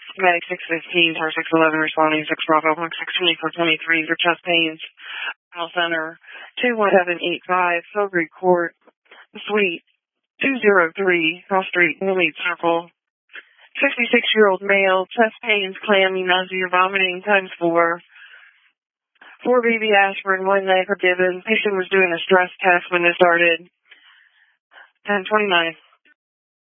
Medic 615, Tar 611, responding 6 Bravo, 162423 for chest pains. Al Center 21785, Silbury Court, Suite 203, Cross Street, Newmead Circle. 66-year-old male, chest pains, clammy, nausea, vomiting, times 4. 4 BB aspirin, 1 leg given. Patient was doing a stress test when this started. 10:29.